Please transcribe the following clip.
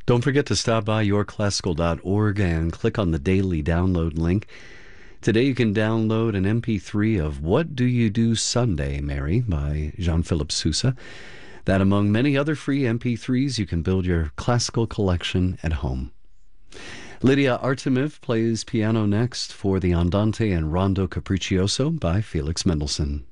Don't forget to stop by yourclassical.org and click on the daily download link. Today you can download an MP3 of What Do You Do Sunday, Mary by Jean-Philippe Sousa. That, among many other free MP3s, you can build your classical collection at home. Lydia Artemiv plays piano next for the Andante and Rondo Capriccioso by Felix Mendelssohn.